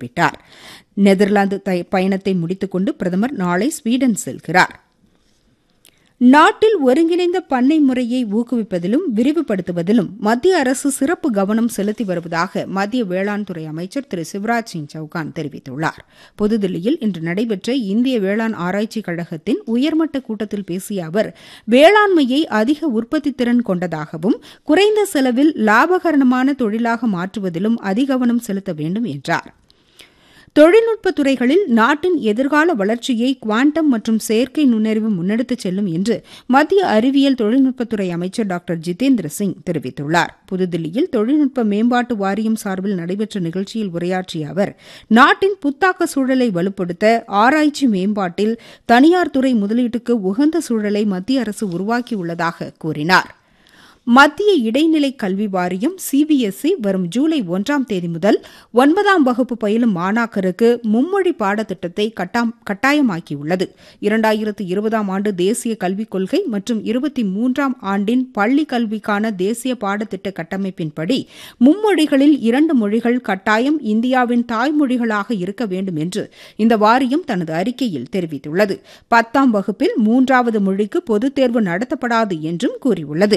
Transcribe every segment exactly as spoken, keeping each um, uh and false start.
குறிப்பிட்டார். நெதர்லாந்து பயணத்தை முடித்துக் கொண்டு பிரதமர் நாளை ஸ்வீடன் செல்கிறார். நாட்டில் ஒருங்கிணைந்த பண்ணை முறையை ஊக்குவிப்பதிலும் விரிவுபடுத்துவதிலும் மத்திய அரசு சிறப்பு கவனம் செலுத்தி வருவதாக மத்திய வேளாண் துறை அமைச்சர் திரு சிவராஜ் சிங் சௌகான் தெரிவித்துள்ளார். புதுதில்லியில் இன்று நடைபெற்ற இந்திய வேளாண் ஆராய்ச்சிக் கழகத்தின் உயர்மட்ட கூட்டத்தில் பேசிய அவர், வேளாண்மையை அதிக உற்பத்தி திறன் கொண்டதாகவும் குறைந்த செலவில் லாபகரமான தொழிலாக மாற்றுவதிலும் அதிகவனம் செலுத்த வேண்டும் என்றார். தொழில்நுட்பத் துறைகளில் நாட்டின் எதிர்கால வளர்ச்சியை குவாண்டம் மற்றும் செயற்கை நுண்ணறிவு முன்னெடுத்துச் செல்லும் என்று மத்திய அறிவியல் தொழில்நுட்பத்துறை அமைச்சர் டாக்டர் ஜிதேந்திர சிங் தெரிவித்துள்ளார். புதுதில்லியில் தொழில்நுட்ப மேம்பாட்டு வாரியம் சார்பில் நடைபெற்ற நிகழ்ச்சியில் உரையாற்றிய அவர், நாட்டின் புத்தாக்க சூழலை வலுப்படுத்த ஆராய்ச்சி மேம்பாட்டில் தனியார் துறை முதலீட்டுக்கு உகந்த சூழலை மத்திய அரசு உருவாக்கியுள்ளதாக கூறினார். மத்திய இடைநிலை கல்வி வாரியம் சிபிஎஸ்இ வரும் ஜூலை ஒன்றாம் தேதி முதல் ஒன்பதாம் வகுப்பு பயிலும் மாணாக்கருக்கு மும்மொழி பாடத்திட்டத்தை கட்டாயமாக்கியுள்ளது. இரண்டாயிரத்து இருபதாம் ஆண்டு தேசிய கல்விக் கொள்கை மற்றும் இருபத்தி மூன்றாம் ஆண்டின் பள்ளி கல்விக்கான தேசிய பாடத்திட்ட கட்டமைப்பின்படி மும்மொழிகளில் இரண்டு மொழிகள் கட்டாயம் இந்தியாவின் தாய்மொழிகளாக இருக்க வேண்டும் என்று இந்த வாரியம் தனது அறிக்கையில் தெரிவித்துள்ளது. பத்தாம் வகுப்பில் மூன்றாவது மொழிக்கு பொதுத் தேர்வு நடத்தப்படாது என்றும் கூறியுள்ளது.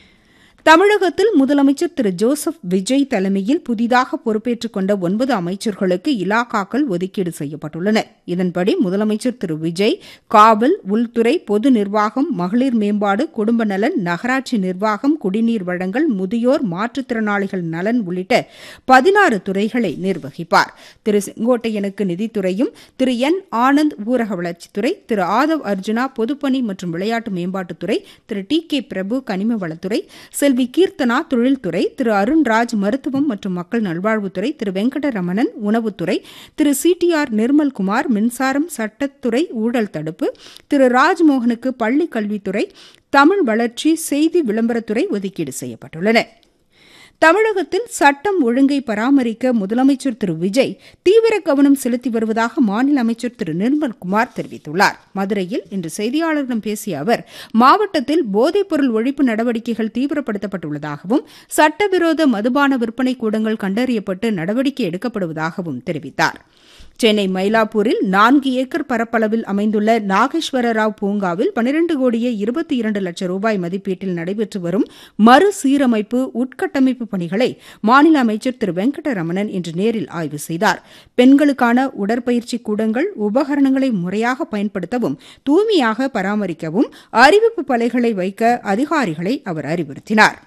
தமிழகத்தில் முதலமைச்சர் திரு ஜோசப் விஜய் தலைமையில் புதிதாக பொறுப்பேற்றுக் கொண்ட ஒன்பது அமைச்சர்களுக்கு இலாக்காக்கள் ஒதுக்கீடு செய்யப்பட்டுள்ளன. இதன்படி முதலமைச்சர் திரு விஜய் காவல், உள்துறை, பொது நிர்வாகம், மகளிர் மேம்பாடு, குடும்ப நலன், நகராட்சி நிர்வாகம், குடிநீர் வழங்கல், முதியோர், மாற்றுத்திறனாளிகள் நலன் உள்ளிட்ட பதினாறு துறைகளை நிர்வகிப்பார். திரு செங்கோட்டையனுக்கு நிதித்துறையும், திரு என் ஆனந்த் ஊரக வளர்ச்சித்துறை, திரு ஆதவ் அர்ஜுனா பொதுப்பணி மற்றும் விளையாட்டு மேம்பாட்டுத்துறை, திரு டி கே பிரபு கனிம வளத்துறை, செல்வி கீர்த்தனா தொழில்துறை, திரு அருண்ராஜ் மருத்துவம் மற்றும் மக்கள் நல்வாழ்வுத்துறை, திரு வெங்கடரமணன் உணவுத்துறை, திரு சி டி ஆர் நிர்மல்குமார் மின்சாரம், சட்டத்துறை, ஊழல் தடுப்பு, திரு ராஜ்மோகனுக்கு பள்ளிக் கல்வித்துறை, தமிழ் வளர்ச்சி, செய்தி விளம்பரத்துறை ஒதுக்கீடு செய்யப்பட்டுள்ளன. தமிழகத்தில் சட்டம் ஒழுங்கை பராமரிக்க முதலமைச்சர் திரு விஜய் தீவிர கவனம் செலுத்தி வருவதாக மாநில அமைச்சர் திரு நிர்மல்குமார் தெரிவித்துள்ளார். மதுரையில் இன்று செய்தியாளர்களிடம் பேசிய அவர், மாவட்டத்தில் போதைப்பொருள் ஒழிப்பு நடவடிக்கைகள் தீவிரப்படுத்தப்பட்டுள்ளதாகவும் சட்டவிரோத மதுபான விற்பனை கூடங்கள் கண்டறியப்பட்டு நடவடிக்கை எடுக்கப்படுவதாகவும் தெரிவித்தார். சென்னை மயிலாப்பூரில் நான்கு ஏக்கர் பரப்பளவில் அமைந்துள்ள நாகேஸ்வரராவ் பூங்காவில் பனிரண்டு கோடியே இருபத்தி இரண்டு லட்சம் ரூபாய் மதிப்பீட்டில் நடைபெற்று வரும் மறுசீரமைப்பு உட்கட்டமைப்பு பணிகளை மாநில அமைச்சர் திரு வெங்கடரமணன் இன்று நேரில் ஆய்வு செய்தார். பெண்களுக்கான உடற்பயிற்சி கூடங்கள், உபகரணங்களை முறையாக பயன்படுத்தவும் தூய்மையாக பராமரிக்கவும் அறிவிப்பு பலகைகளை வைக்க அதிகாரிகளை அவர் அறிவுறுத்தினார்.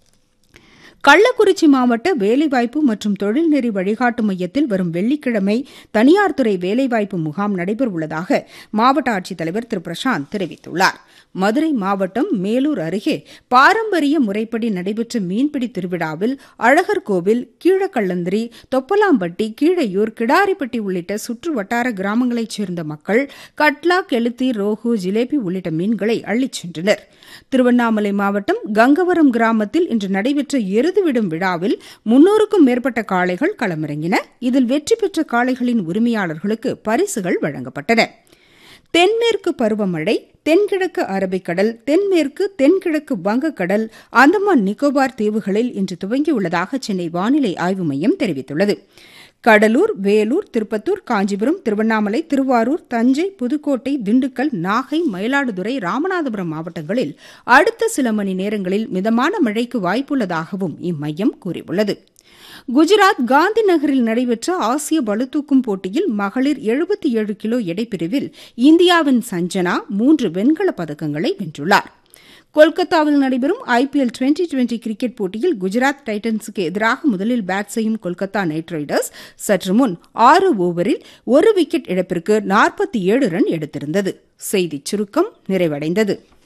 கள்ளக்குறிச்சி மாவட்ட வேலைவாய்ப்பு மற்றும் தொழில்நெறி வழிகாட்டு மையத்தில் வரும் வெள்ளிக்கிழமை தனியார் துறை வேலைவாய்ப்பு முகாம் நடைபெறவுள்ளதாக மாவட்ட ஆட்சித்தலைவர் திரு பிரசாந்த் தெரிவித்துள்ளார். மதுரை மாவட்டம் மேலூர் அருகே பாரம்பரிய முறைப்படி நடைபெற்ற மீன்பிடி திருவிழாவில் அழகர்கோவில், கீழக்கள்ளந்திரி, தொப்பலாம்பட்டி, கீழையூர், கிடாரிப்பட்டி உள்ளிட்ட சுற்று வட்டார கிராமங்களைச் சேர்ந்த மக்கள் கட்லா, கெளுத்தி, ரோகு, ஜிலேபி உள்ளிட்ட மீன்களை அள்ளிச் சென்றனர். திருவண்ணாமலை மாவட்டம் கங்கவரம் கிராமத்தில் இன்று நடைபெற்ற எருதுவிடும் விழாவில் முன்னூறுக்கும் மேற்பட்ட காளைகள் களமிறங்கின. இதில் வெற்றி பெற்ற காளைகளின் உரிமையாளர்களுக்கு பரிசுகள் வழங்கப்பட்டன. தென்மேற்கு பருவமழை, தென்கிழக்கு அரபிக்கடல், தென்மேற்கு தென்கிழக்கு வங்கக்கடல், அந்தமான் நிக்கோபார் தீவுகளில் இன்று துவங்கியுள்ளதாக சென்னை வானிலை ஆய்வு மையம் தெரிவித்துள்ளது. கடலூர், வேலூர், திருப்பத்தூர், காஞ்சிபுரம், திருவண்ணாமலை, திருவாரூர், தஞ்சை, புதுக்கோட்டை, திண்டுக்கல், நாகை, மயிலாடுதுறை, ராமநாதபுரம் மாவட்டங்களில் அடுத்த சில மணி நேரங்களில் மிதமான மழைக்கு வாய்ப்புள்ளதாகவும் இம்மையம் கூறியுள்ளது. குஜராத் காந்தி நகரில் நடைபெற்ற ஆசிய பளுதூக்கும் போட்டியில் மகளிர் எழுபத்தி ஏழு கிலோ எடைப்பிரிவில் இந்தியாவின் சஞ்சனா மூன்று வெண்கலப் பதக்கங்களை வென்றுள்ளார். கொல்கத்தாவில் நடைபெறும் ஐபிஎல் டுவெண்டி டுவெண்டி கிரிக்கெட் போட்டியில் குஜராத் டைட்டன்ஸுக்கு எதிராக முதலில் பேட் செய்யும் கொல்கத்தா நைட் ரைடர்ஸ் சற்று முன் ஆறு ஓவரில் ஒரு விக்கெட் இழப்பிற்கு நாற்பத்தி ஏழு ரன் எடுத்திருந்தது. செய்திச் சுருக்கம் நிறைவடைந்தது.